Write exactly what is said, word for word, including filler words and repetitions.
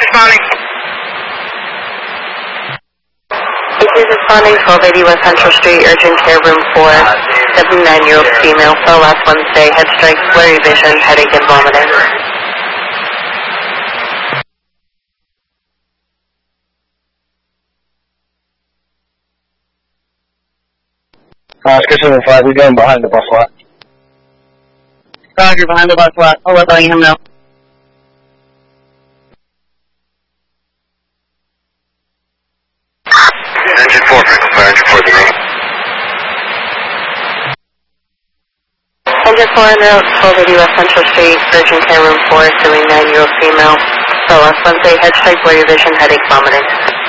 responding. He's responding, twelve eighty West Central Street, urgent care room four, seventy-nine-year-old female, fell last Wednesday, head strike, blurry vision, headache, and vomiting. Uh, Station five, we're going behind the bus lot. Roger, behind the bus lot. I'll let him know. Engine four, Franklin Fire, engine four, the room. Engine four en route, twelve eighty West Central Street, urgent care room four, seventy-nine-year-old female, fell last Wednesday, head strike, blurry vision, headache, vomiting.